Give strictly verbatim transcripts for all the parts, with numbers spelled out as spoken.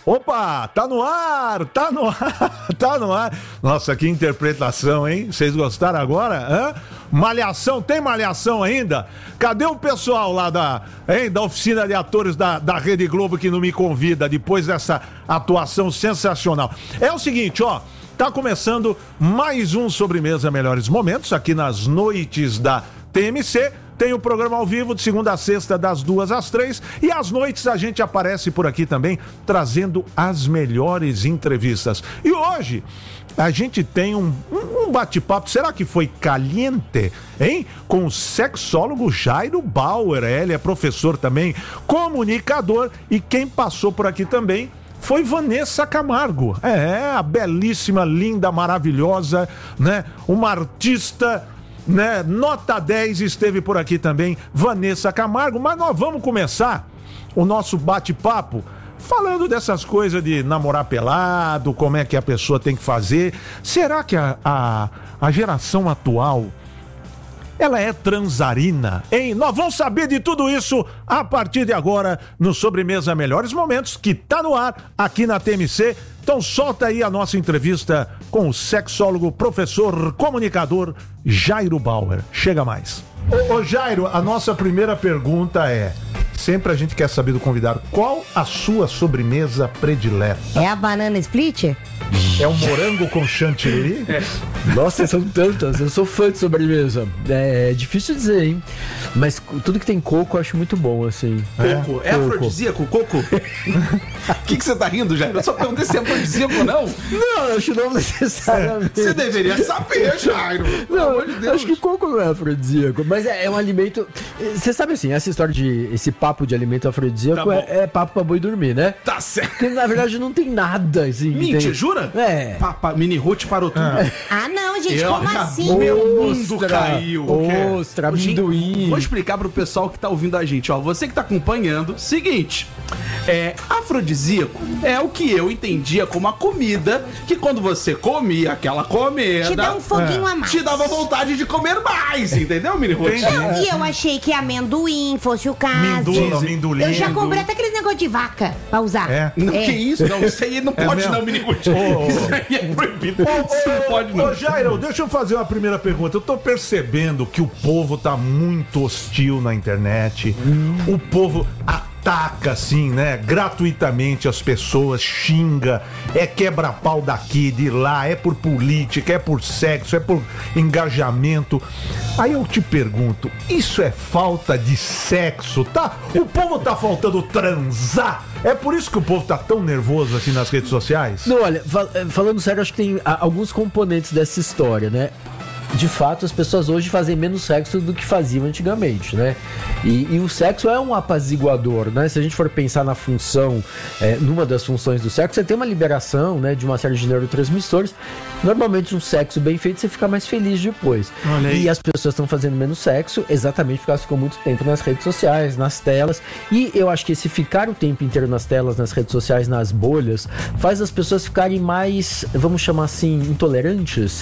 Opa, tá no ar, tá no ar, tá no ar. Nossa, que interpretação, hein? Vocês gostaram agora? Hã? Malhação, tem Malhação ainda? Cadê o pessoal lá da, hein, da oficina de atores da, da Rede Globo que não me convida depois dessa atuação sensacional? É o seguinte, ó, tá começando mais um Sobremesa Melhores Momentos aqui nas noites da T M C. Tem o programa ao vivo de segunda a sexta, das duas às três. E às noites a gente aparece por aqui também, trazendo as melhores entrevistas. E hoje a gente tem um, um bate-papo, será que foi caliente, hein? Com o sexólogo Jairo Bauer. Ele é professor também, comunicador. E quem passou por aqui também foi Vanessa Camargo. É, a belíssima, linda, maravilhosa, né? Uma artista, né? Nota dez, esteve por aqui também, Vanessa Camargo. Mas nós vamos começar o nosso bate-papo falando dessas coisas de namorar pelado, como é que a pessoa tem que fazer. Será que a, a, a geração atual, ela é transarina, hein? Nós vamos saber de tudo isso a partir de agora no Sobremesa Melhores Momentos, que tá no ar aqui na T M C. Então solta aí a nossa entrevista com o sexólogo, professor, comunicador Jairo Bauer. Chega mais. Ô, ô Jairo, a nossa primeira pergunta é, sempre a gente quer saber do convidado, qual a sua sobremesa predileta? É a banana split? É um morango com chantilly? É. Nossa, são tantas. Eu sou fã de sobremesa. É difícil dizer, hein? Mas tudo que tem coco eu acho muito bom, assim. Coco? É, é afrodisíaco, coco? O que que você tá rindo, Jairo? Eu só perguntei se é afrodisíaco ou não. Não, eu acho não necessariamente. Você deveria saber, Jairo. Não, amor de Deus. Acho que coco não é afrodisíaco. Mas é, é um alimento... Você sabe assim, essa história de... Esse papo de alimento afrodisíaco tá é, é papo pra boi dormir, né? Tá certo. Porque na verdade não tem nada, assim. Mentira, tem... jura? É. Pa, pa, Mini Ruth parou tudo. Ah, ah não, gente, eu, como assim? Meu mundo caiu. Ostra, amendoim. Vou explicar pro pessoal que tá ouvindo a gente, ó. Você que tá acompanhando, seguinte. É, afrodisíaco é o que eu entendia como a comida que quando você comia aquela comida... Te dá um foguinho é, a mais. Te dava vontade de comer mais, entendeu, Mini Ruth? Não, e eu achei que amendoim fosse o caso. Mindula, amendoim. Eu já comprei até aquele negócio de vaca pra usar. É. Não, é. que isso? Não, isso aí não É pode mesmo? não, Mini Ruth. Oh, Isso aí é proibido. Isso não pode não. Ô Jairo, deixa eu fazer uma primeira pergunta. Eu tô percebendo que o povo tá muito hostil na internet. Hum. O povo ataca, assim, né? Gratuitamente as pessoas, xinga, é quebra-pau daqui, de lá, é por política, é por sexo, é por engajamento. Aí eu te pergunto, isso é falta de sexo, tá? O povo tá faltando transar? É por isso que o povo tá tão nervoso assim nas redes sociais? Não, olha, fal- falando sério, acho que tem a, alguns componentes dessa história, né? De fato, as pessoas hoje fazem menos sexo do que faziam antigamente, né? E, e o sexo é um apaziguador, né? Se a gente for pensar na função, é, numa das funções do sexo, você tem uma liberação, né, de uma série de neurotransmissores. Normalmente, um sexo bem feito, você fica mais feliz depois. Olha aí. E as pessoas estão fazendo menos sexo exatamente porque elas ficam muito tempo nas redes sociais, nas telas. E eu acho que esse ficar o tempo inteiro nas telas, nas redes sociais, nas bolhas, faz as pessoas ficarem mais, vamos chamar assim, intolerantes,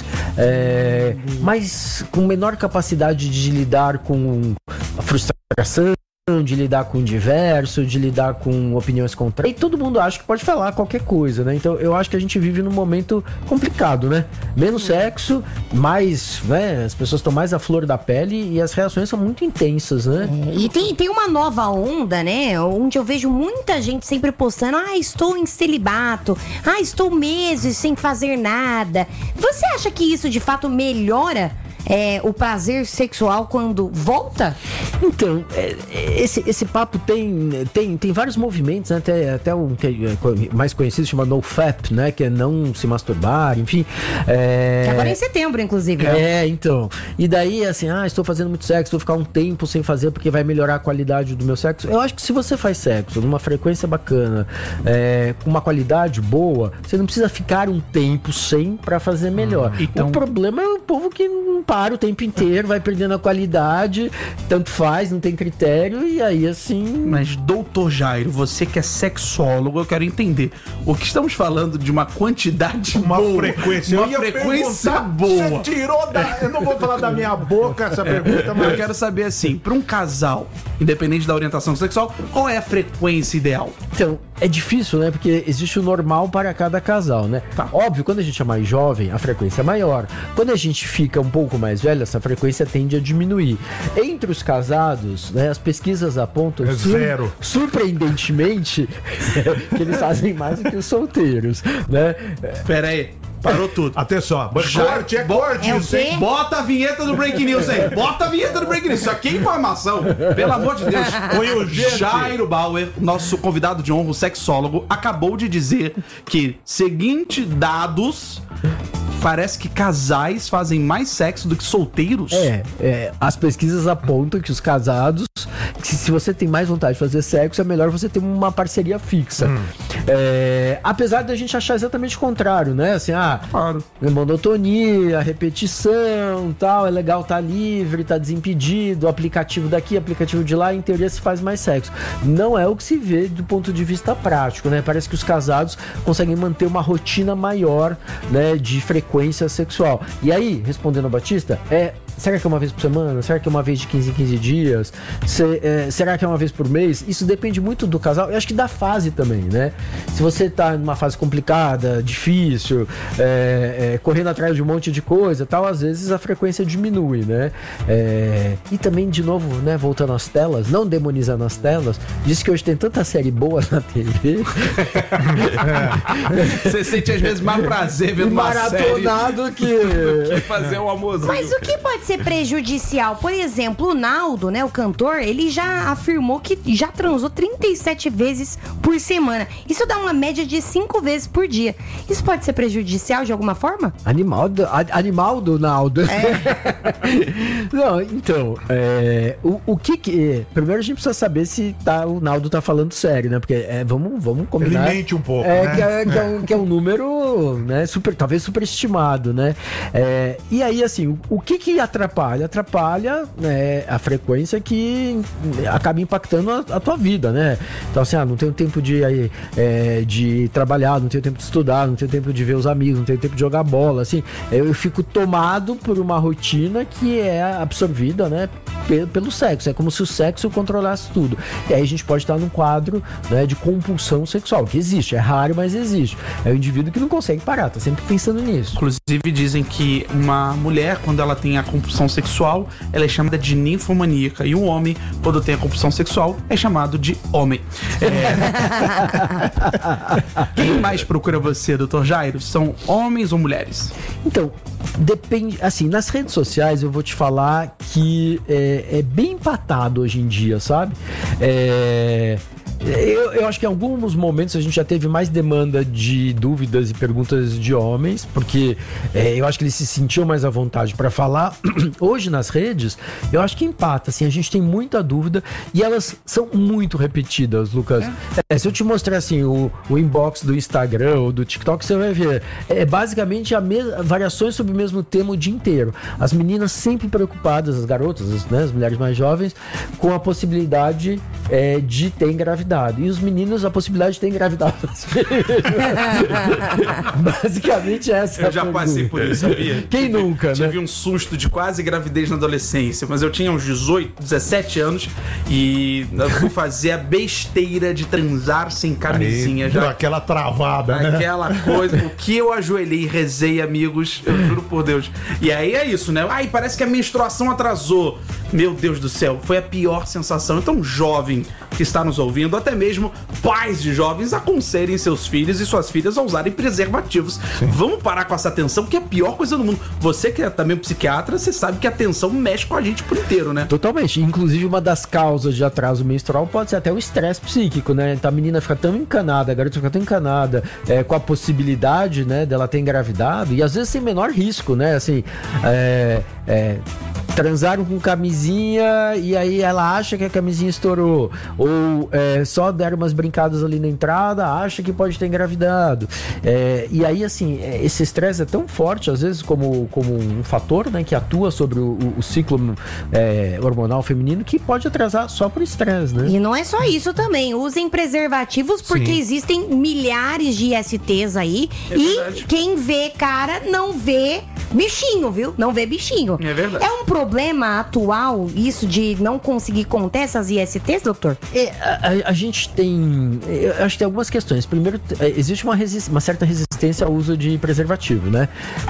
é, mas com menor capacidade de lidar com a frustração, de lidar com o diverso, de lidar com opiniões contrárias. E todo mundo acha que pode falar qualquer coisa, né? Então eu acho que a gente vive num momento complicado, né? Menos sexo, mais, né? As pessoas estão mais à flor da pele e as reações são muito intensas, né? É, e tem, tem uma nova onda, né? Onde eu vejo muita gente sempre postando: ah, estou em celibato, ah, estou meses sem fazer nada. Você acha que isso de fato melhora É, o prazer sexual quando volta? Então, é, esse, esse papo tem, tem, tem vários movimentos, né? até, até um que é mais conhecido, chama NoFap, né? Que é não se masturbar, enfim. É... Agora é em setembro, inclusive. É, então. E daí, assim, ah, estou fazendo muito sexo, vou ficar um tempo sem fazer porque vai melhorar a qualidade do meu sexo. Eu acho que se você faz sexo numa frequência bacana, é, com uma qualidade boa, você não precisa ficar um tempo sem pra fazer melhor. Hum, então... O problema é o povo que não para o tempo inteiro, vai perdendo a qualidade, tanto faz, não tem critério, e aí assim... Mas, doutor Jairo, você que é sexólogo, eu quero entender. O que estamos falando de uma quantidade uma boa, frequência, uma frequência boa. Você tirou da... Eu não vou falar da minha boca essa pergunta, mas... Eu quero saber, assim, para um casal, independente da orientação sexual, qual é a frequência ideal? Então, é difícil, né? Porque existe o normal para cada casal, né? Tá. Óbvio, quando a gente é mais jovem, a frequência é maior. Quando a gente fica um pouco mais velho, essa frequência tende a diminuir. Entre os casados, né, as pesquisas apontam... É zero. Sur- surpreendentemente, que eles fazem mais do que os solteiros, né? Pera aí. Parou tudo. Atenção, Já- corte, é bo- corte, É o isso, hein? quê? Bota a vinheta do Break News aí. Bota a vinheta do Break News. Isso aqui é informação. Pelo amor de Deus. Foi urgente. Jairo Bauer, nosso convidado de honra, o sexólogo, acabou de dizer que, seguinte dados, parece que casais fazem mais sexo do que solteiros. É, é, as pesquisas apontam que os casados, que se você tem mais vontade de fazer sexo, é melhor você ter uma parceria fixa. Hum. É, apesar da gente achar exatamente o contrário, né? Assim, ah, Claro. monotonia, repetição, tal, é legal estar livre, estar desimpedido, aplicativo daqui, aplicativo de lá, em teoria se faz mais sexo. Não é o que se vê do ponto de vista prático, né? Parece que os casados conseguem manter uma rotina maior, né, de frequência sexual. E aí, respondendo a Batista, é... Será que é uma vez por semana? Será que é uma vez de quinze em quinze dias? Se, é, será que é uma vez por mês? Isso depende muito do casal. Eu acho que da fase também, né? Se você tá numa fase complicada, difícil, é, é, correndo atrás de um monte de coisa tal, às vezes a frequência diminui, né? É, e também, de novo, né, voltando às telas, não demonizando as telas, diz que hoje tem tanta série boa na T V. Você sente às vezes mais prazer vendo uma série maratonado que... que fazer um almoço. Mas o que pode ser prejudicial? Por exemplo, o Naldo, né, o cantor, ele já afirmou que já transou trinta e sete vezes por semana. Isso dá uma média de cinco vezes por dia. Isso pode ser prejudicial de alguma forma? Animal do, a- animal do Naldo. Não, então, é, o, o que que... Primeiro a gente precisa saber se tá, o Naldo tá falando sério, né? Porque é, vamos, vamos combinar... Ele mente um pouco, é, né? que, é, que, é um, que é um número, né, super, talvez superestimado, né? É, e aí, assim, o, o que que atrapalha? Atrapalha, né, a frequência que acaba impactando a, a tua vida, né? Então, assim, ah, não tenho tempo de, aí, é, de trabalhar, não tenho tempo de estudar, não tenho tempo de ver os amigos, não tenho tempo de jogar bola, assim, eu fico tomado por uma rotina que é absorvida, né, pelo, pelo sexo. É como se o sexo controlasse tudo. E aí a gente pode estar num quadro, né, de compulsão sexual, que existe, é raro, mas existe. É o indivíduo que não consegue parar, tá sempre pensando nisso. Inclusive dizem que uma mulher, quando ela tem a compulsão sexual, ela é chamada de ninfomaníaca. E um homem, quando tem a compulsão sexual, é chamado de homem. É... Quem mais procura você, doutor Jairo? São homens ou mulheres? Então, depende, assim, nas redes sociais eu vou te falar que é, é bem empatado hoje em dia, sabe? É... Eu, eu acho que em alguns momentos a gente já teve mais demanda de dúvidas e perguntas de homens, porque é, eu acho que eles se sentiam mais à vontade para falar. Hoje nas redes, eu acho que empata, assim, a gente tem muita dúvida e elas são muito repetidas, Lucas. É, se eu te mostrar assim o, o inbox do Instagram ou do TikTok, você vai ver. É basicamente a mes- variações sobre o mesmo tema o dia inteiro. As meninas sempre preocupadas, as garotas, as, né, as mulheres mais jovens, com a possibilidade é, de ter engravidado. E os meninos, a possibilidade de ter engravidado. Basicamente essa é a Eu já pergunta. passei por isso, sabia? Quem nunca, né? Tive um susto de quase gravidez na adolescência, mas eu tinha uns dezoito, dezessete anos e eu fui fazer a besteira de transar sem camisinha. Aí, Já aquela travada, né? Aquela coisa, o que eu ajoelhei e rezei, amigos, eu juro por Deus. E aí é isso, né? Ai, parece que a menstruação atrasou. Meu Deus do céu, foi a pior sensação. Então, jovem que está nos ouvindo, até mesmo pais de jovens, aconselhem seus filhos e suas filhas a usarem preservativos. Sim. Vamos parar com essa tensão, que é a pior coisa do mundo. Você que é também psiquiatra, você sabe que a tensão mexe com a gente por inteiro, né? Totalmente. Inclusive, uma das causas de atraso menstrual pode ser até o estresse psíquico, né? Então, a menina fica tão encanada, a garota fica tão encanada é, com a possibilidade, né, dela ter engravidado, e às vezes sem menor risco, né? Assim, é... é transaram com camisinha e aí ela acha que a camisinha estourou, ou é, só deram umas brincadas ali na entrada, acha que pode ter engravidado, é, e aí assim, esse estresse é tão forte às vezes como, como um fator, né, que atua sobre o, o ciclo é, hormonal feminino, que pode atrasar só por estresse, né? E não é só isso também, usem preservativos porque Sim. existem milhares de I S Ts aí, é e verdade. Quem vê cara não vê bichinho, viu? Não vê bichinho. É verdade. É um problema atual isso de não conseguir conter essas I S Ts, doutor? É, a, a gente tem, eu acho que tem algumas questões. Primeiro, existe uma, resist, uma certa resistência ao uso de preservativo, né?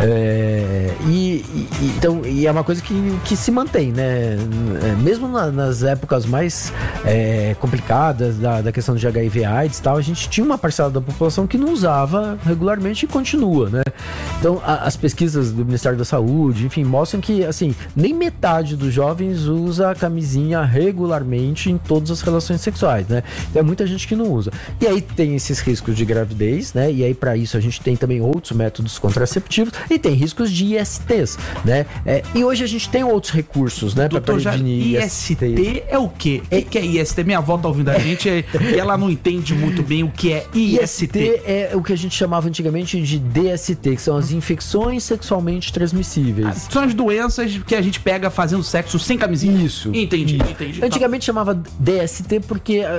É, e, e, então, e é uma coisa que, que se mantém, né? Mesmo na, nas épocas mais é, complicadas da, da questão de H I V AIDS e tal, a gente tinha uma parcela da população que não usava regularmente e continua, né? Então, a, as pesquisas do Ministério da Saúde, enfim, mostram que, assim, nem metade dos jovens usa a camisinha regularmente em todas as relações sexuais, né? Então, é muita gente que não usa. E aí tem esses riscos de gravidez, né? E aí, para isso, a gente tem também outros métodos contraceptivos e tem riscos de I S Ts, né? É, e hoje a gente tem outros recursos, né? Doutor, já I S T é o quê? O que é I S T? Minha avó tá ouvindo a gente e ela não entende muito bem o que é I S T. I S T é o que a gente chamava antigamente de D S T, que são as infecções sexualmente transmissíveis. São as doenças que a gente pega fazendo sexo sem camisinha. Isso. Entendi, Isso. entendi. Antigamente chamava D S T porque é,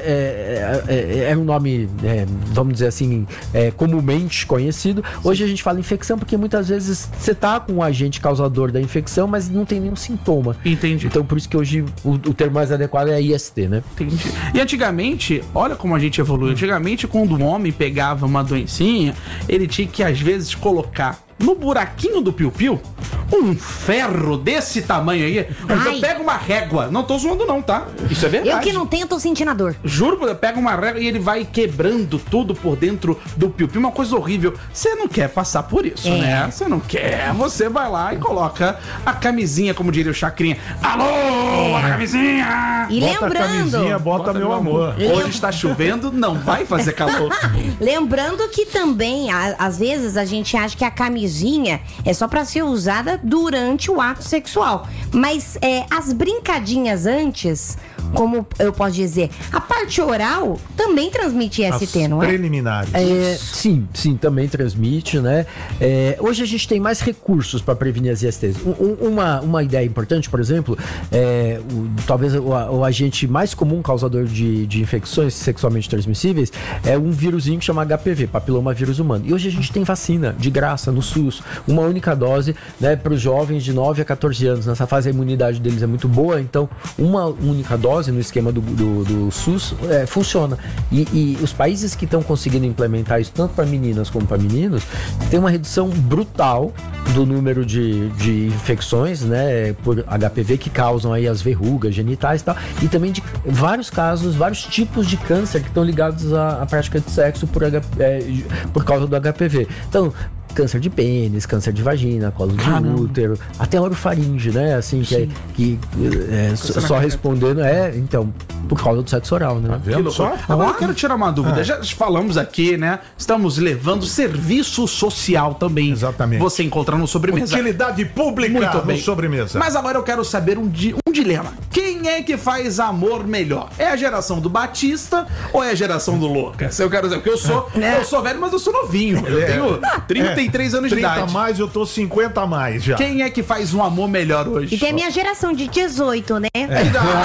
é, é, é um nome, é, vamos dizer assim, é, comumente conhecido. Hoje a gente fala infecção porque muitas vezes você tá com o agente causador da infecção, mas não tem nenhum sintoma. Entendi. Então por isso que hoje o, o termo mais adequado é I S T, né? Entendi. E antigamente, olha como a gente evoluiu. Antigamente, quando o homem pegava uma doencinha, ele tinha que às vezes colocar no buraquinho do piu-piu um ferro desse tamanho aí. Eu pego uma régua. Não tô zoando não, tá? Isso é verdade. Eu que não tenho, tô sentindo a dor. Juro, eu pego uma régua e ele vai quebrando tudo por dentro do piu-piu. Uma coisa horrível. Você não quer passar por isso, é. né? Você não quer. Você vai lá e coloca a camisinha, como diria o Chacrinha. Alô, é. a camisinha! E bota lembrando... a camisinha, bota, bota meu amor. amor. Hoje está chovendo, não vai fazer calor. Lembrando que também, a, às vezes, a gente acha que a camisinha é só pra ser usada durante o ato sexual. Mas é, as brincadinhas antes, como eu posso dizer, a parte oral também transmite I S T, As não é? preliminares. É, sim, sim, também transmite, né? É, hoje a gente tem mais recursos para prevenir as I S Ts. Um, uma, uma ideia importante, por exemplo, é, o, talvez o, o agente mais comum causador de, de infecções sexualmente transmissíveis é um vírusinho que chama H P V, papiloma vírus humano. E hoje a gente tem vacina de graça no SUS, uma única dose, né, para os jovens de nove a quatorze anos. Nessa fase a imunidade deles é muito boa, então uma única dose no esquema do, do, do SUS é, funciona. E, e os países que estão conseguindo implementar isso tanto para meninas como para meninos tem uma redução brutal do número de, de infecções, né, por H P V que causam aí as verrugas genitais e tal, e também de vários casos, vários tipos de câncer que estão ligados à, à prática de sexo por, H, é, por causa do H P V. Então, câncer de pênis, câncer de vagina, colo de Caramba. útero, até orofaringe, né? Assim, que, é, que é, só, só respondendo, é, então, por causa do sexo oral, né? Tá vendo só? Agora eu quero tirar uma dúvida. Ah. Já falamos aqui, né? Estamos levando serviço social também. Exatamente. Você encontra no Sobremesa. Utilidade pública Muito bem. no Sobremesa. Mas agora eu quero saber um, di um dilema. Quem é que faz amor melhor? É a geração do Batista ou é a geração do Lucas? Eu quero dizer, porque eu sou, é. eu sou velho, mas eu sou novinho. Eu é. tenho trinta e três é. anos de idade. trinta a mais, eu tô cinquenta a mais já. Quem é que faz um amor melhor hoje? E tem a minha geração de dezoito, né? É.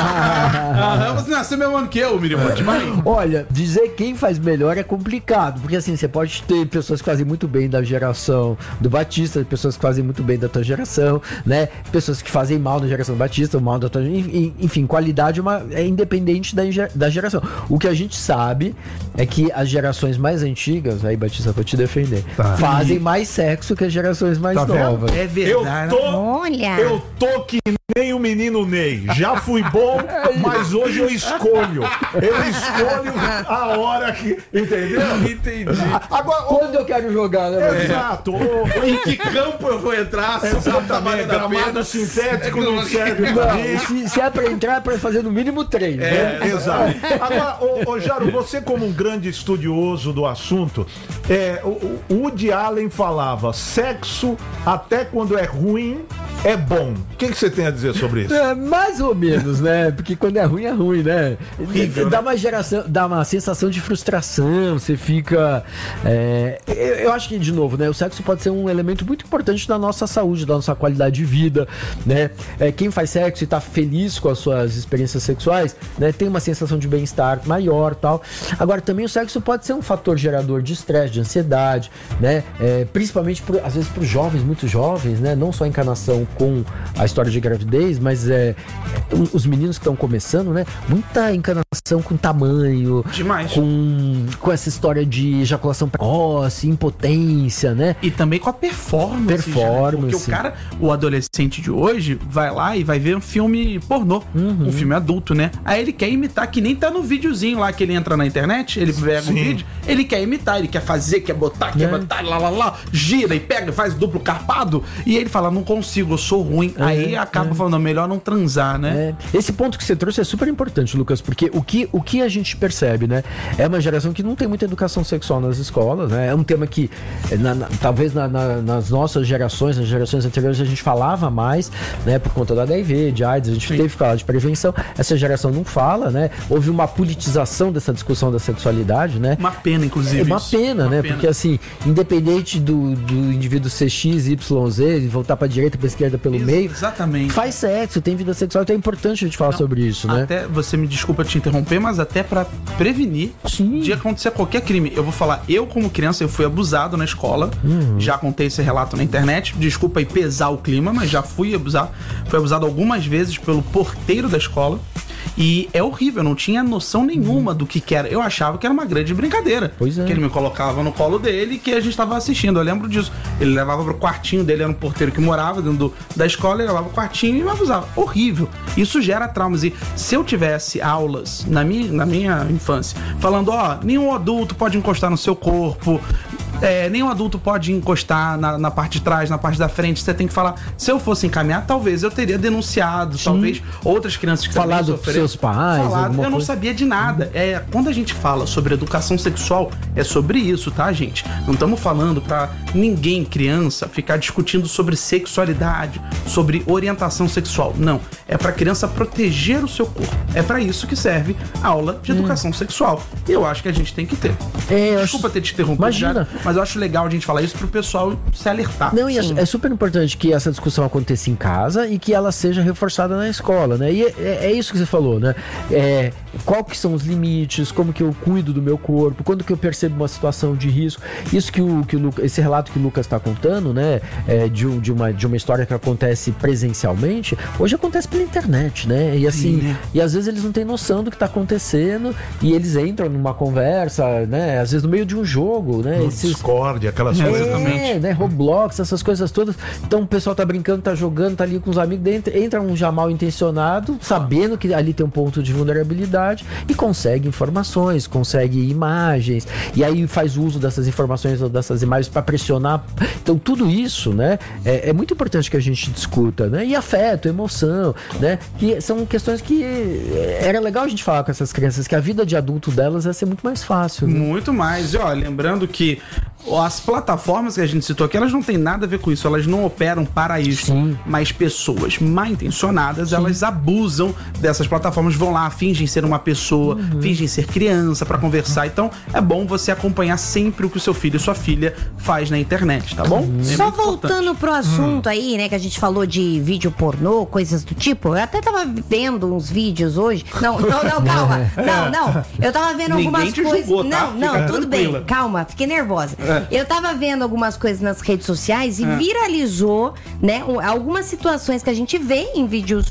Ah, você nasceu mesmo ano que eu, Miriam. É. Olha, dizer quem faz melhor é complicado, porque assim, você pode ter pessoas que fazem muito bem da geração do Batista, pessoas que fazem muito bem da tua geração, né? Pessoas que fazem mal da geração do Batista, mal da tua... Enfim, qualidade é, uma, é independente da, da geração. O que a gente sabe é que as gerações mais antigas, aí Batista, vou te defender, tá. fazem mais sexo que as gerações mais tá novas. É verdade. Eu tô, Olha. eu tô que nem o menino Ney. Já fui bom, mas hoje eu escolho. Eu escolho a hora que... Entendeu? Entendi. Agora, quando eu quero jogar, né? Exato. É. Em que campo eu vou entrar? Exatamente. Gramado sintético não serve pra mim. Se, se é pra entrar, é pra fazer no mínimo três. É, né? exato. Agora, ô, ô, Jaro, você como um grande estudioso do assunto, é, o, o Woody Allen falava, sexo até quando é ruim é bom. O que, que você tem a dizer sobre isso? É, mais ou menos, né? Porque quando é ruim, é ruim, né? Horrível, dá né? uma geração, dá uma sensação de frustração, você fica... é, eu, eu acho que, de novo, né? O sexo pode ser um elemento muito importante da nossa saúde, da nossa qualidade de vida, né? É, quem faz sexo e tá feliz com as suas experiências sexuais, né? Tem uma sensação de bem-estar maior, tal. Agora, também o sexo pode ser um fator gerador de estresse, de ansiedade, né? É, principalmente, por, às vezes, para os jovens, muito jovens, né? Não só a encarnação com a história de gravidez, mas é, os meninos que estão começando, né? Muita encanação com tamanho, Demais. com, com essa história de ejaculação precoce, impotência, né? E também com a performance. Performance. Né? Porque o cara, o adolescente de hoje, vai lá e vai ver um filme pornô, Uhum. um filme adulto, né? Aí ele quer imitar, que nem tá no videozinho lá que ele entra na internet, ele pega Sim. um vídeo, ele quer imitar, ele quer fazer, quer botar, quer É. botar, lá, lá, lá, gira e pega, faz duplo carpado, e ele fala, não consigo, eu sou ruim. É, Aí acaba é. falando, melhor não transar, né? É, esse ponto que você trouxe é super importante, Lucas, porque o que, o que a gente percebe, né? É uma geração que não tem muita educação sexual nas escolas, né? É um tema que, na- na- talvez na- na- nas nossas gerações, nas gerações anteriores, a gente falava mais, né? Por conta do H I V, de AIDS, a gente Sim. teve que falar de prevenção. Essa geração não fala, né? Houve uma politização dessa discussão da sexualidade, né? Uma pena, inclusive. É uma isso. pena, Uma né? pena. Porque assim, independente do, do indivíduo ser X, Y, Z, voltar pra direita, pra esquerda, pelo Ex- meio, Exatamente. faz sexo, tem vida sexual, então é importante a gente falar Não, sobre isso, né? Até, você me desculpa te interromper, mas até pra prevenir Sim. de acontecer qualquer crime. Eu vou falar, eu como criança, eu fui abusado na escola, Uhum. já contei esse relato na internet, desculpa aí pesar o clima, mas já fui abusado, fui abusado algumas vezes pelo porteiro da escola. E é horrível, eu não tinha noção nenhuma do que, que era. Eu achava que era uma grande brincadeira. Pois é. Que ele me colocava no colo dele e que a gente tava assistindo. Eu lembro disso. Ele levava pro quartinho dele, era um porteiro que morava dentro do- da escola, ele levava pro quartinho e me abusava. Horrível. Isso gera traumas. E se eu tivesse aulas na minha, na minha infância, falando, ó, nenhum adulto pode encostar no seu corpo. É, nenhum adulto pode encostar na, na parte de trás, na parte da frente. Você tem que falar. Se eu fosse encaminhar, talvez eu teria denunciado. Talvez outras crianças que Falado também pros sofreram- seus pais, Falado. alguma Eu não coisa. sabia de nada. É, quando a gente fala sobre educação sexual, é sobre isso, tá, gente? Não estamos falando pra ninguém, criança, ficar discutindo sobre sexualidade, sobre orientação sexual. Não. É pra criança proteger o seu corpo. É pra isso que serve a aula de educação sexual. E eu acho que a gente tem que ter. É, eu acho- Desculpa ter te interrompido, Imagina. já, mas eu acho legal a gente falar isso pro pessoal se alertar. Não, e é, é super importante que essa discussão aconteça em casa e que ela seja reforçada na escola, né? E é, é- é isso que você falou, né? É, qual que são os limites, como que eu cuido do meu corpo, quando que eu percebo uma situação de risco. Isso que o, que o Lu- esse relato que o Lucas está contando, né? É, de, um- de, uma, de uma história que acontece presencialmente, hoje acontece pela internet, né? E assim, Sim, né? e às vezes eles não têm noção do que está acontecendo e eles entram numa conversa, né? Às vezes no meio de um jogo, né? No Esses, Discord, aquelas É, coisas. exatamente. é, né? Roblox, essas coisas todas. Então o pessoal tá brincando, tá jogando, tá ali com os amigos. Daí entra, entra um já mal intencionado, sabendo que ali tem um ponto de vulnerabilidade e consegue informações, consegue imagens. E aí faz uso dessas informações ou dessas imagens para pressionar. Então tudo isso, né? É, é muito importante que a gente discuta, né? E afeto, emoção, né? Que são questões que é, era legal a gente falar com essas crianças, que a vida de adulto delas ia ser muito mais fácil. Né? Muito mais. E ó, lembrando que as plataformas que a gente citou aqui, elas não têm nada a ver com isso, elas não operam para isso. Sim. Mas pessoas mal intencionadas, elas abusam dessas plataformas, vão lá, fingem ser uma pessoa, Uhum. fingem ser criança para conversar. Então é bom você acompanhar sempre o que o seu filho e sua filha faz na internet, tá bom? É Só muito voltando importante. pro assunto aí, né, que a gente falou de vídeo pornô, coisas do tipo, eu até tava vendo uns vídeos hoje. Não, não, não, calma. Não, não. Eu tava vendo Ninguém algumas te coisas. julgou, tá? Não, não, Fica tudo tranquila. bem. Calma, fiquei nervosa. Eu tava vendo algumas coisas nas redes sociais e É. viralizou, né, um- algumas situações que a gente vê em vídeos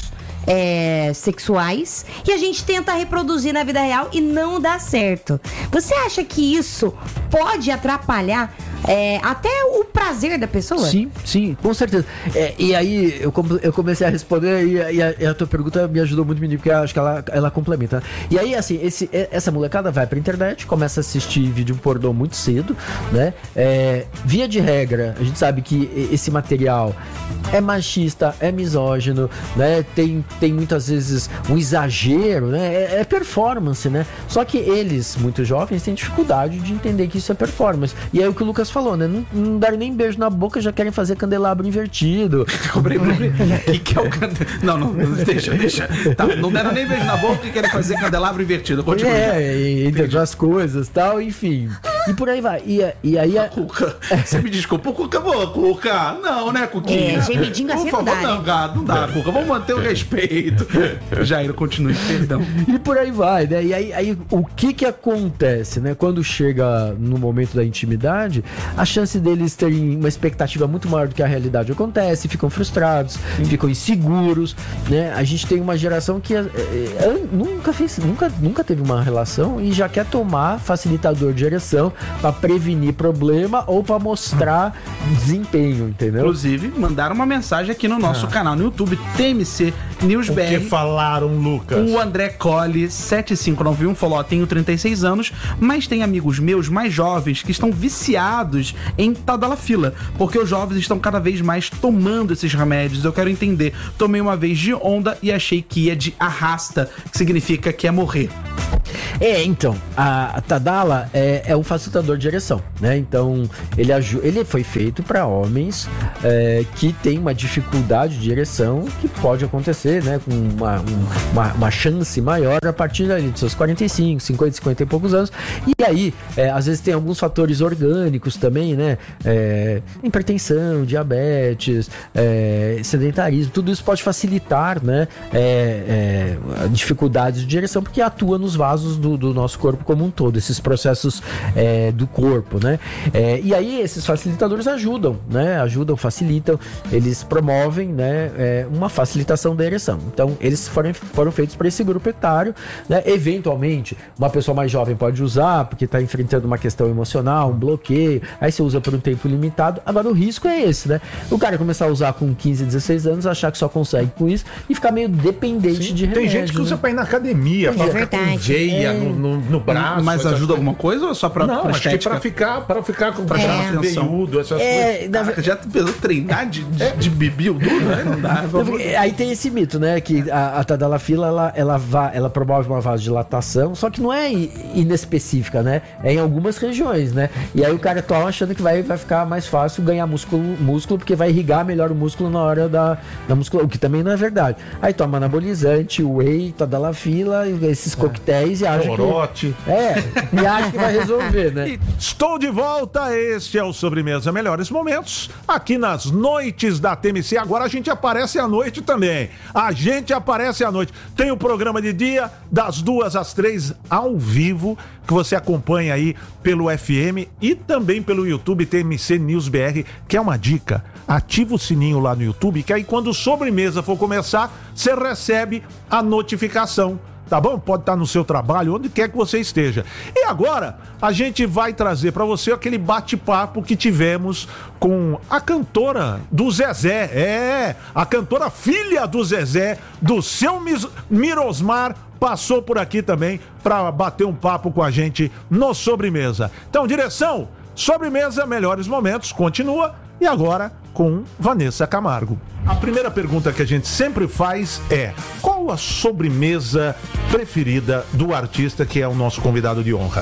é, sexuais e a gente tenta reproduzir na vida real e não dá certo. Você acha que isso pode atrapalhar é, até o prazer da pessoa? Sim, sim, com certeza. É, e aí eu, com- eu comecei a responder e, a- e a, e a tua pergunta me ajudou muito, menino, porque eu acho que ela, ela complementa. E aí, assim, esse, e- essa molecada vai pra internet, começa a assistir vídeo pornô muito cedo, né? É, via de regra, a gente sabe que e- esse material é machista, é misógino, né? Tem, tem muitas vezes um exagero, né? É, é performance, né? Só que eles, muito jovens, têm dificuldade de entender que isso é performance. E aí o que o Lucas Douglas falou, né? Não, não deram nem beijo na boca, já querem fazer candelabro invertido. E que é o cande... Não, não, deixa, deixa. Tá, não deram nem beijo na boca e querem fazer candelabro invertido. Continua. É, entre outras coisas e tal, enfim. E por aí vai. E, e aí a... Cuca, você me desculpa, o Cuca, boa, Cuca. Não, né, Cuquinha? É, gemidinho assim Por não favor, dá, não, gato, não dá, Cuca. Vamos manter o respeito. Jair, continue, perdão. E por aí vai, né? E aí, aí o que que acontece, né? Quando chega no momento da intimidade, a chance deles terem uma expectativa muito maior do que a realidade acontece, ficam frustrados, ficam inseguros, né? A gente tem uma geração que é, é, nunca fez, nunca, nunca teve uma relação e já quer tomar facilitador de ereção para prevenir problema ou para mostrar desempenho, entendeu? Inclusive, mandaram uma mensagem aqui no nosso ah. canal no YouTube, T M C News B R. O que falaram, Lucas? O André Colli sete cinco nove um falou, ó, tenho trinta e seis anos, mas tem amigos meus mais jovens que estão viciados em Tadalafila, porque os jovens estão cada vez mais tomando esses remédios. Eu quero entender. Tomei uma vez de onda e achei que ia de arrasta, que significa que é morrer. É, então, a, a Tadala é, é um facilitador de ereção, né? Então, ele, ele foi feito para homens é, que têm uma dificuldade de ereção que pode acontecer, né? Com uma, um, uma, uma chance maior a partir ali dos seus quarenta e cinco, cinquenta, cinquenta e poucos anos. E aí, é, às vezes tem alguns fatores orgânicos também, né? É, hipertensão, diabetes, é, sedentarismo, tudo isso pode facilitar, né? É, é, dificuldades de ereção, porque atua nos vasos do, do nosso corpo como um todo, esses processos é, do corpo, né? É, e aí esses facilitadores ajudam, né? Ajudam, facilitam, eles promovem, né? É, uma facilitação da ereção. Então, eles foram, foram feitos para esse grupo etário, né? Eventualmente, uma pessoa mais jovem pode usar, porque está enfrentando uma questão emocional, um bloqueio, aí você usa por um tempo limitado. Agora, o risco é esse, né? O cara começar a usar com quinze, dezesseis anos, achar que só consegue com isso e ficar meio dependente Sim, de remédio. Tem gente que usa né? para ir na academia, para ficar com veia no, no, no braço. Mas ajuda alguma coisa ou só pra, não, pra acho que estética? pra ficar, pra ficar com pra É. veiudo, essas É, coisas. na Caraca, já pensou treinar de, de, de bibi duro, né? Não dá. Aí tem esse mito, né? Que a, a Tadalafila, ela, ela, va, ela promove uma vasodilatação, só que não é inespecífica, né? É em algumas regiões, né? E aí o cara toma achando que vai, vai ficar mais fácil ganhar músculo, músculo, porque vai irrigar melhor o músculo na hora da, da musculação, o que também não é verdade. Aí toma anabolizante, whey, Tadalafila, esses coquetéis e acha Corote. que... É, e acha que vai resolver, né? Estou de volta, este é o Sobremesa Melhores Momentos, aqui nas noites da T M C. Agora a gente aparece à noite também. A gente aparece à noite. Tem o programa de dia, das duas às três, ao vivo, que você acompanha aí pelo F M e também pelo YouTube T M C News B R, que é uma dica. Ativa o sininho lá no YouTube, que aí quando o Sobremesa for começar, você recebe a notificação. Tá bom? Pode estar no seu trabalho, onde quer que você esteja. E agora, a gente vai trazer para você aquele bate-papo que tivemos com a cantora do Zezé. É, a cantora filha do Zezé, do seu Mirosmar, passou por aqui também para bater um papo com a gente no Sobremesa. Então, direção, Sobremesa, Melhores Momentos, continua. E agora com Vanessa Camargo. A primeira pergunta que a gente sempre faz é: qual a sobremesa preferida do artista que é o nosso convidado de honra?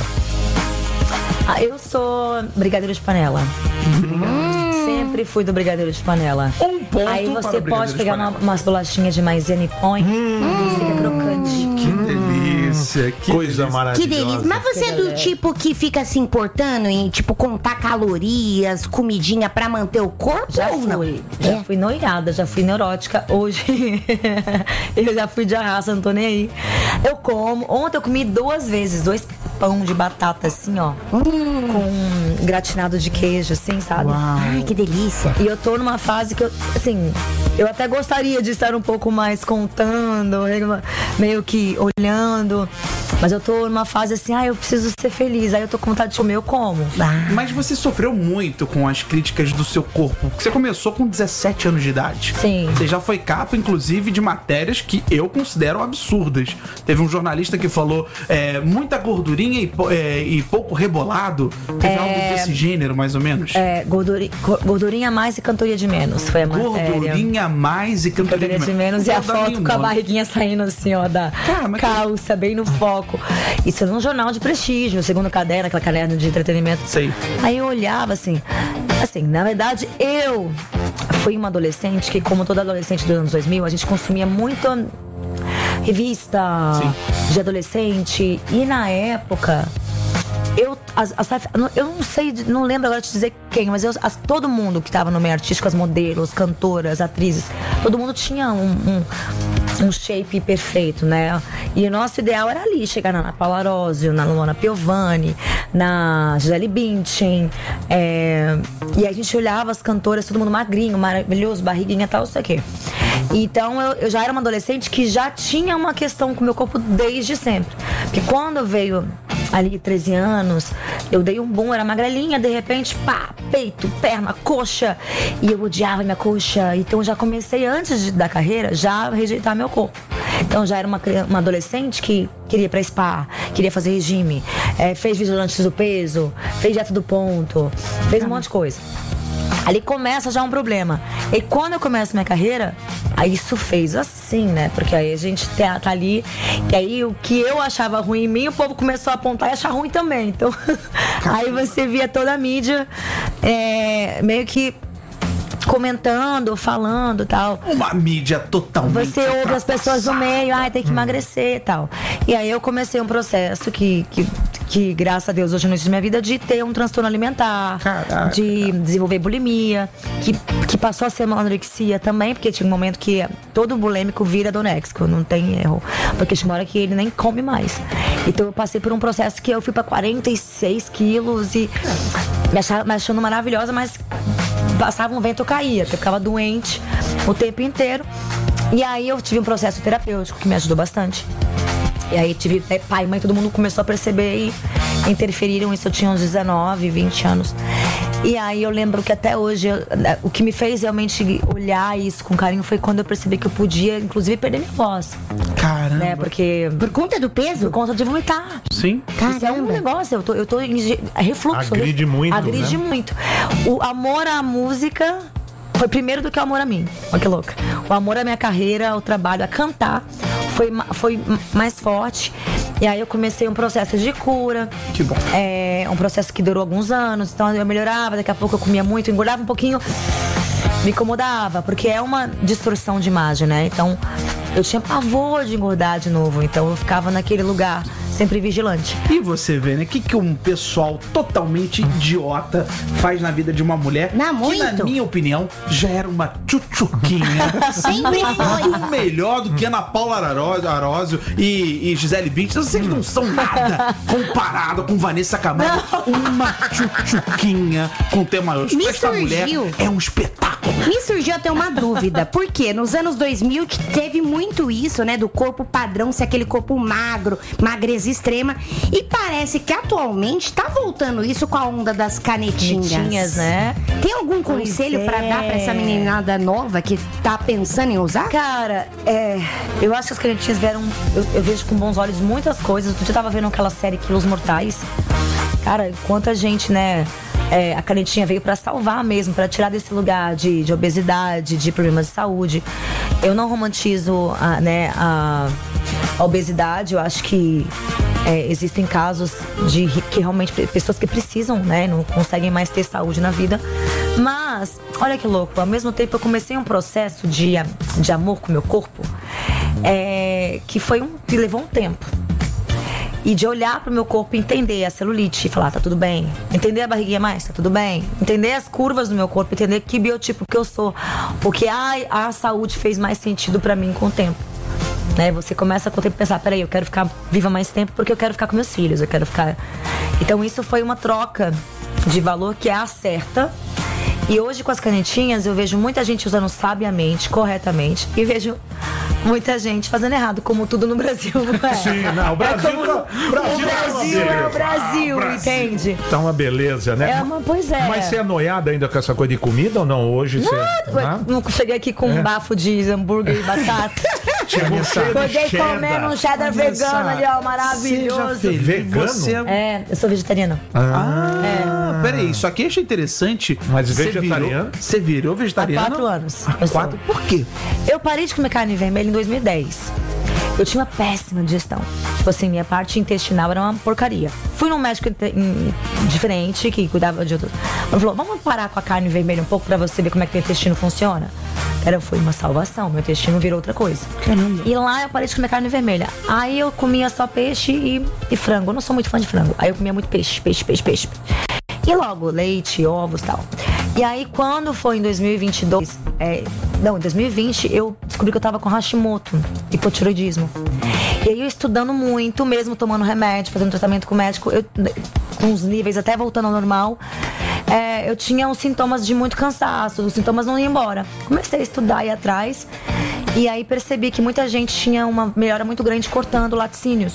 Ah, eu sou brigadeiro de panela. Hum. Sempre fui do brigadeiro de panela. Um ponto. Aí para você o brigadeiro pode de pegar uma, panela. umas bolachinhas de maisena e põe. Hum. Fica crocante. Que delícia. Que Coisa delícia. maravilhosa. Que delícia. Mas você é do tipo que fica se importando em, tipo, contar calorias, comidinha pra manter o corpo Já ou não? fui. Já É. fui noiada, já fui neurótica. Hoje eu já fui de arraça, não tô nem aí. Eu como. Ontem eu comi duas vezes, dois pão de batata assim, ó. Hum. Com gratinado de queijo, assim, sabe? Ai, que delícia. E eu tô numa fase que eu, assim, eu até gostaria de estar um pouco mais contando, meio que olhando, mas eu tô numa fase assim, ah, eu preciso ser feliz, aí eu tô com vontade de comer, eu como. Ah. Mas você sofreu muito com as críticas do seu corpo, porque você começou com dezessete anos de idade. Sim. Você já foi capa, inclusive, de matérias que eu considero absurdas. Teve um jornalista que falou é, muita gordurinha e, pou- é, e pouco rebolado. Teve É. algo desse gênero, mais ou menos? É, gorduri, go- gordurinha a mais e cantoria de menos, foi a matéria. Gordurinha a mais e cantoria Cantoria de menos e a Não dá foto nenhum com a nome. barriguinha saindo assim, ó, da Cara, mas calça, bem no fora. foco. Isso era um jornal de prestígio, segundo caderno, aquela caderno de entretenimento. Sei. Aí eu olhava assim, assim, na verdade, eu fui uma adolescente que, como toda adolescente dos anos dois mil, a gente consumia muito revista Sim. de adolescente. E na época, eu, as, as, eu não sei, não lembro agora de dizer quem, mas eu, as, todo mundo que estava no meio artístico, as modelos, cantoras, atrizes, todo mundo tinha um, um, um shape perfeito, né? E o nosso ideal era ali, chegar na Ana Paula Arósio, na Luana Piovani, na Gisele Bündchen. É, e a gente olhava as cantoras, todo mundo magrinho, maravilhoso, barriguinha e tal, não sei o quê. Então eu, eu já era uma adolescente que já tinha uma questão com o meu corpo desde sempre. Porque quando veio ali treze anos, eu dei um boom, era magrelinha, de repente, pá, peito, perna, coxa. E eu odiava minha coxa. Então eu já comecei, antes de, da carreira, já a rejeitar meu corpo. Então já era uma, uma adolescente que queria ir pra spa, queria fazer regime, é, fez Vigilantes do Peso, fez Dieta do Ponto, fez um monte de coisa. Ali começa já um problema. E quando eu começo minha carreira, aí isso fez assim, né? Porque aí a gente tá, tá ali, e aí o que eu achava ruim em mim, o povo começou a apontar e achar ruim também. Então, aí você via toda a mídia é, meio que comentando, falando e tal. Uma mídia totalmente. Você ouve as pessoas do meio, ai, tem que emagrecer e tal. E aí eu comecei um processo que, que, que graças a Deus, hoje não existe na minha vida, de ter um transtorno alimentar, Caraca. de desenvolver bulimia, que, que passou a ser uma anorexia também, porque tinha um momento que todo bulêmico vira anoréxico, não tem erro. Porque chega uma hora que ele nem come mais. Então eu passei por um processo que eu fui pra quarenta e seis quilos e me achava, me achando maravilhosa, mas passava um vento, eu caía, porque eu ficava doente o tempo inteiro. E aí eu tive um processo terapêutico que me ajudou bastante. E aí tive né, pai e mãe, todo mundo começou a perceber e interferiram. Isso eu tinha uns dezenove, vinte anos. E aí eu lembro que até hoje, eu, o que me fez realmente olhar isso com carinho foi quando eu percebi que eu podia, inclusive, perder minha voz. Caramba. Né? Porque... Por conta do peso? Por conta de vomitar. Sim. Isso é um negócio, eu tô, eu tô em ge- refluxo. Agride muito, Agride né? muito. O amor à música foi primeiro do que o amor a mim. Olha que louca. O amor à minha carreira, ao trabalho, a cantar, foi, ma- foi mais forte. E aí eu comecei um processo de cura. Que bom. É um processo que durou alguns anos. Então eu melhorava, daqui a pouco eu comia muito, engordava um pouquinho. Me incomodava, porque é uma distorção de imagem, né? Então eu tinha pavor de engordar de novo. Então eu ficava naquele lugar, sempre vigilante. E você vê, né? O que, que um pessoal totalmente idiota faz na vida de uma mulher Não, que, na muito. minha opinião, já era uma tchutchuquinha. Sempre foi. Muito melhor do que Ana Paula Arósio, Arósio e, e Gisele Bündchen. Vocês não são nada comparado com Vanessa Camargo. Uma tchutchuquinha com T maiúsculo. Me Essa mulher surgiu. é um espetáculo. Me surgiu até uma dúvida, porque nos anos dois mil teve muito isso, né, do corpo padrão ser aquele corpo magro, magreza extrema, e parece que atualmente tá voltando isso com a onda das canetinhas. Canetinhas, né? Tem algum Pois conselho é. pra dar pra essa meninada nova que tá pensando em usar? Cara, é, eu acho que as canetinhas vieram. Eu, eu vejo com bons olhos muitas coisas. Outro dia eu tava vendo aquela série Quilos Mortais. Cara, quanta gente, né? É, a canetinha veio pra salvar mesmo, pra tirar desse lugar de, de obesidade, de problemas de saúde. Eu não romantizo a, né, a, a obesidade. Eu acho que é, existem casos de que realmente pessoas que precisam, né, não conseguem mais ter saúde na vida. Mas, olha que louco, ao mesmo tempo eu comecei um processo de, de amor com o meu corpo, é, que foi um, que levou um tempo. E de olhar pro meu corpo e entender a celulite e falar, tá tudo bem. Entender a barriguinha mais, tá tudo bem. Entender as curvas do meu corpo, entender que biotipo que eu sou. Porque a, a saúde fez mais sentido pra mim com o tempo. Né? Você começa com o tempo a pensar, peraí, eu quero ficar viva mais tempo porque eu quero ficar com meus filhos, eu quero ficar... Então isso foi uma troca de valor que é a certa. E hoje com as canetinhas eu vejo muita gente usando sabiamente, corretamente, e vejo muita gente fazendo errado, como tudo no Brasil, não é? Sim, não, o Brasil, é como... tá- o Brasil, o Brasil é o Brasil, Ah, entende? Tá uma beleza, né? É uma, pois é. Mas você é noiada ainda com essa coisa de comida ou não? Hoje você. Não, não cheguei aqui com um bafo de hambúrguer e batata. Chegou cheio de Cheguei cheddar. comendo um cheddar vegano ali, ó, maravilhoso. Seja feliz. Vegano? Você é... É, eu sou vegetariana. Ah, peraí, isso aqui eu achei interessante. Mas Você vegetariano? virou- Você virou Há vegetariano? quatro anos. Há eu sou. quatro? Por quê? Eu parei de comer carne vermelha em dois mil e dez. Eu tinha uma péssima digestão. Tipo assim, minha parte intestinal era uma porcaria. Fui num médico in- diferente, que cuidava de outro. Ele falou, vamos parar com a carne vermelha um pouco pra você ver como é que o intestino funciona? Cara, foi uma salvação. Meu intestino virou outra coisa. Caramba. E lá eu parei de comer carne vermelha. Aí eu comia só peixe e, e frango. Eu não sou muito fã de frango. Aí eu comia muito peixe, peixe, peixe, peixe. E logo, leite, ovos e tal. E aí, quando foi em dois mil e vinte e dois, é, não, em dois mil e vinte, eu descobri que eu tava com Hashimoto, hipotiroidismo. E aí, eu estudando muito, mesmo tomando remédio, fazendo tratamento com o médico, eu, com os níveis até voltando ao normal, é, eu tinha uns sintomas de muito cansaço, os sintomas não iam embora. Comecei a estudar e ir atrás, e aí percebi que muita gente tinha uma melhora muito grande cortando laticínios,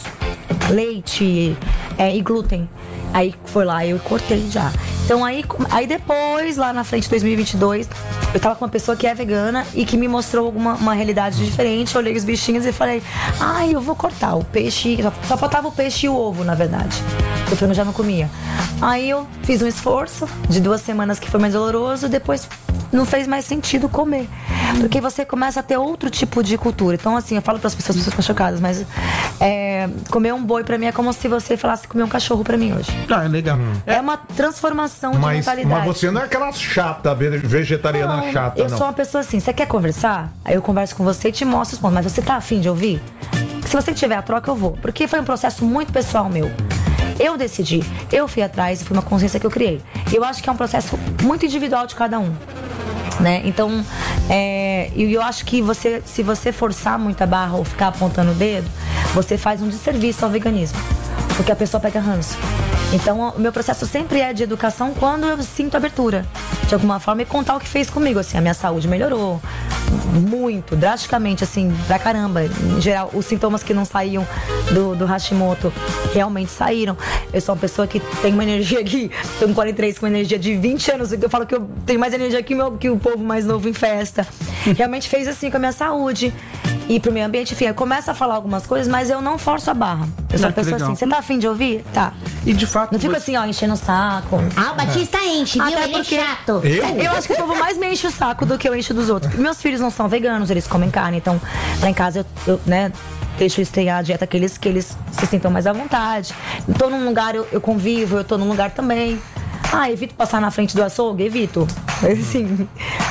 leite é, e glúten. Aí foi lá, eu cortei já. Então aí, aí depois, lá na frente de dois mil e vinte e dois, eu tava com uma pessoa que é vegana e que me mostrou alguma uma realidade diferente. Eu olhei os bichinhos e falei, ai, eu vou cortar o peixe. Só faltava o peixe e o ovo, na verdade. O frango já não comia. Aí eu fiz um esforço de duas semanas que foi mais doloroso, depois não fez mais sentido comer. Porque você começa a ter outro tipo de cultura. Então, assim, eu falo para as pessoas, as pessoas ficam chocadas, mas é, comer um boi pra mim é como se você falasse comer um cachorro pra mim hoje. Ah, é legal. É, é uma transformação de Mas, mentalidade. mas você não é aquela chata, ve- vegetariana Não, chata, eu não. sou uma pessoa assim, você quer conversar? Aí eu converso com você e te mostro os pontos. Mas você tá afim de ouvir? Se você tiver a troca, eu vou. Porque foi um processo muito pessoal meu. Eu decidi, eu fui atrás e foi uma consciência que eu criei. Eu acho que é um processo muito individual de cada um. Né? Então, é, eu acho que você, se você forçar muito a barra ou ficar apontando o dedo, você faz um desserviço ao veganismo, porque a pessoa pega ranço. Então, o meu processo sempre é de educação quando eu sinto abertura, de alguma forma, e contar o que fez comigo. Assim, a minha saúde melhorou muito, drasticamente, assim, pra caramba. Em geral, os sintomas que não saíam do, do Hashimoto realmente saíram. Eu sou uma pessoa que tem uma energia que, tô com quarenta e três, com uma energia de vinte anos, eu falo que eu tenho mais energia que, meu, que o povo mais novo em festa. Realmente fez assim com a minha saúde. E pro meio ambiente, enfim, eu começo a falar algumas coisas, mas eu não forço a barra. Eu sou Ah, uma que pessoa legal. assim, você tá afim de ouvir? Tá. E de fato. Não fico você- assim, ó, enchendo o saco. Ah, o Batista enche, viu? Até Ele porque- é chato. Eu? Eu acho que o povo mais me enche o saco do que eu encho dos outros. Meus filhos não são veganos, eles comem carne, então lá em casa eu, eu né, deixo eles terem a dieta que eles, que eles se sintam mais à vontade. Tô num lugar, eu, eu convivo, eu tô num lugar também. Ah, evito passar na frente do açougue? Evito. Assim,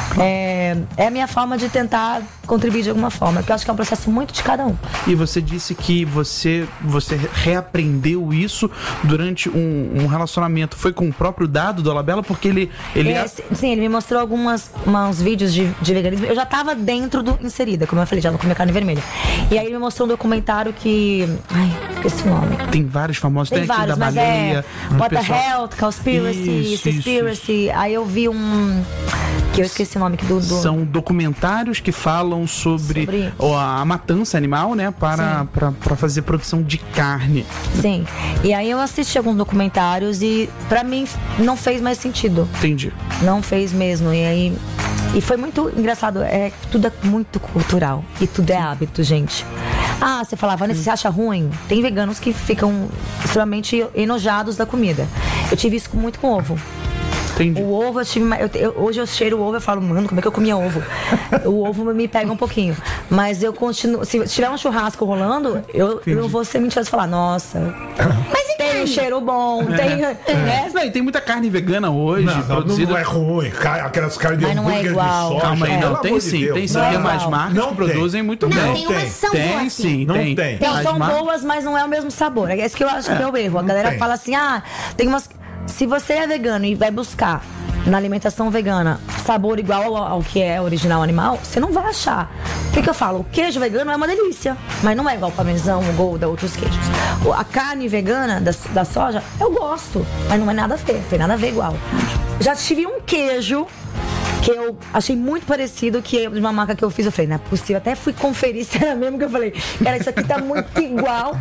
é, é a minha forma de tentar contribuir de alguma forma, porque eu acho que é um processo muito de cada um. E você disse que você, você reaprendeu isso durante um, um relacionamento. Foi com o próprio Dado do Dolabella? Porque ele... ele É, sim, sim, ele me mostrou algumas, uns vídeos de, de veganismo. Eu já tava dentro do inserida, como eu falei, já não comia carne vermelha. E aí ele me mostrou um documentário que... Ai, esqueci o nome. Tem vários famosos. Tem aquele vários, da mas baleia. é um What the pessoal- Health, Conspiracy, Isso, isso, Conspiracy. Aí eu vi um... que eu esqueci o nome do... do... São documentários que falam sobre, Sobre- o- a matança animal, né? Para, para, para fazer produção de carne. Sim. E aí eu assisti alguns documentários e pra mim não fez mais sentido. Entendi. Não fez mesmo. E aí... E foi muito engraçado. É, tudo é muito cultural. E tudo é hábito, gente. Ah, você falava, Vanessa, você acha ruim? Tem veganos que ficam extremamente enojados da comida. Eu tive isso muito com ovo. Entendi. O ovo, eu tive, ma- eu, eu- hoje eu cheiro o ovo e falo, mano, como é que eu comia ovo? O ovo me pega um pouquinho. Mas eu continuo, se tiver um churrasco rolando, eu, eu não vou ser mentirosa e falar, nossa, Mas e tem um carne? cheiro bom, tem, né? Não, e tem muita carne vegana hoje, Não, não, produzida. não é ruim. Ca- Aquelas carnes de Mas não é hambúrguer igual. de soja. Calma aí, É, não, pelo tem amor de sim, Deus. tem sim. Não é Tem umas igual. marcas Não que produzem tem. muito Não, bem. tem umas tem. que são Tem boas, sim, Não tem. tem. Tem, As são mar- boas, mas não é o mesmo sabor. É isso que eu acho que é o erro. A galera tem. fala assim, ah, tem umas... Se você é vegano e vai buscar na alimentação vegana sabor igual ao, ao que é original animal, você não vai achar. O que, que eu falo? O queijo vegano é uma delícia, mas não é igual o parmesão, o Gouda, outros queijos. O- A carne vegana da, da soja, eu gosto, mas não é nada a ver, tem nada a ver igual. Já tive um queijo que eu achei muito parecido, que é de uma marca que eu fiz. Eu falei, não é possível. Até fui conferir se era mesmo, que eu falei, cara, isso aqui tá muito igual.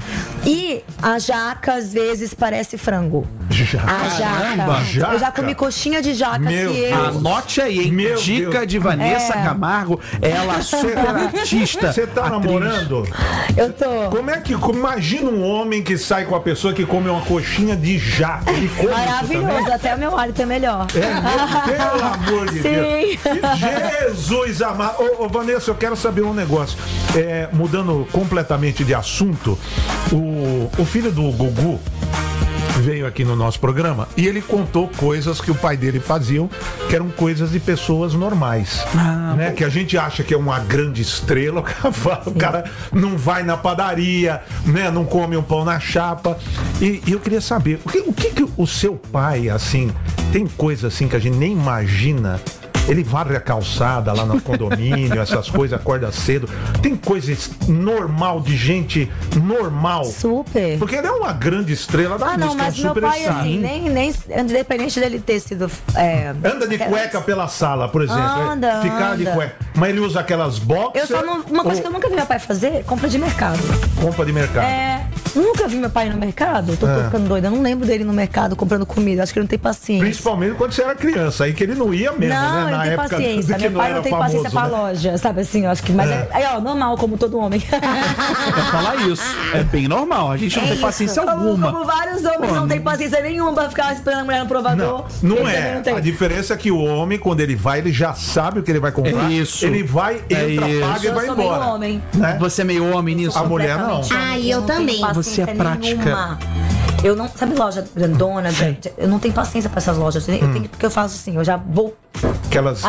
E a jaca, às vezes, parece frango. Jaca. A jaca. jaca. Eu já comi coxinha de jaca Meu que eu... Anote aí, hein? Meu Dica Deus. de Vanessa É. Camargo. Ela super artista. Você tá atriz. namorando? Eu tô... Como é que. como- Imagina um homem que sai com a pessoa que come uma coxinha de jaca. Ele come isso Maravilhoso, também? até o meu hálito é melhor. É, meu, pelo amor de Sim. Deus. Sim. Jesus amado. Ô, ô, Vanessa, eu quero saber um negócio. É, mudando completamente de assunto, o, o filho do Gugu veio aqui no nosso programa e ele contou coisas que o pai dele faziam, que eram coisas de pessoas normais, ah, né? Que a gente acha que é uma grande estrela, o cara, fala, o cara não vai na padaria, né? Não come um pão na chapa. E, e eu queria saber, o que, o que que o seu pai, assim, tem coisa assim que a gente nem imagina? Ele varre a calçada lá no condomínio, essas coisas, acorda cedo. Tem coisas normal, de gente normal. Super. Porque ele é uma grande estrela da ah, música. não, mas é um meu super pai, star. assim, nem, nem, independente dele ter sido... É, anda de cueca pela sala, por exemplo. Anda, Ficar anda. de cueca. Mas ele usa aquelas boxers... Eu só não, uma coisa ou... que eu nunca vi meu pai fazer, compra de mercado. Compra de mercado. É, nunca vi meu pai no mercado. Tô, tô É. ficando doida. Eu não lembro dele no mercado comprando comida. Acho que ele não tem paciência. Principalmente quando você era criança, aí que ele não ia mesmo, Não, né? ele Na tem época paciência. que Meu pai era não tem famoso, paciência pra né? loja, sabe assim? Eu acho que. Mas É. é. Aí, ó, normal, como todo homem. É falar isso. É bem normal. A gente não É tem isso. paciência Como, alguma. como vários homens não têm paciência nenhuma pra ficar esperando a mulher no provador. Não, não Ele também é. não tem. A diferença é que o homem, quando ele vai, ele já sabe o que ele vai comprar. É isso. Ele vai, É entra, isso. paga e Eu vai sou meio embora. homem. Né? Você é meio homem nisso? A mulher não. Completamente homem. Ah, e eu não tenho também. paciência Você é prática. nenhuma. Eu não. Sabe loja grandona? Eu não tenho paciência pra essas lojas. Eu tenho, porque eu faço assim, eu já vou. Aquelas